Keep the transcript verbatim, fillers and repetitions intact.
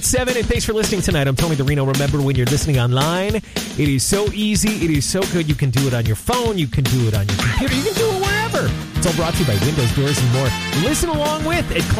Seven, and thanks for listening tonight. I'm Tony DeRino. Remember, when you're listening online, it is so easy. It is so good. You can do it on your phone. You can do it on your computer. You can do it wherever. It's all brought to you by Windows, Doors, and More. Listen along with at